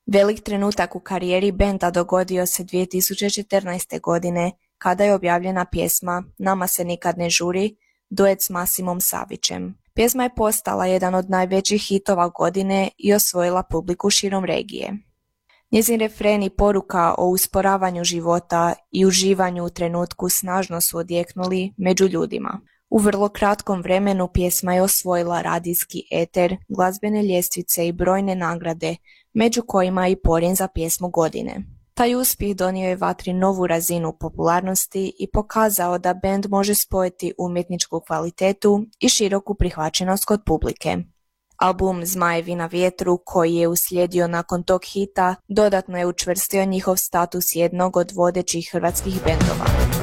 Velik trenutak u karijeri benda dogodio se 2014. godine kada je objavljena pjesma Nama se nikad ne žuri, duet s Masimom Savićem. Pjesma je postala jedan od najvećih hitova godine i osvojila publiku širom regije. Njezin refren i poruka o usporavanju života i uživanju u trenutku snažno su odjeknuli među ljudima. U vrlo kratkom vremenu pjesma je osvojila radijski eter, glazbene ljestvice i brojne nagrade, među kojima i Porjen za pjesmu godine. Taj uspjeh donio je Vatri novu razinu popularnosti i pokazao da bend može spojiti umjetničku kvalitetu i široku prihvaćenost kod publike. Album Zmajevi na vjetru, koji je uslijedio nakon tog hita, dodatno je učvrstio njihov status jednog od vodećih hrvatskih bendova.